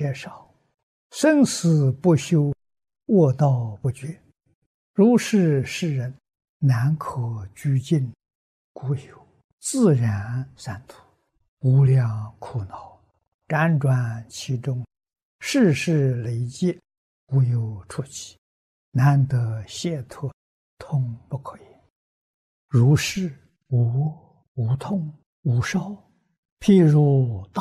者少，生死不休，卧道不绝。如是世人，难可居尽，故有自然三途，无量苦恼，辗转其中，世事累劫，无有出期，难得解脱，痛不可言。如是无痛无烧，譬如大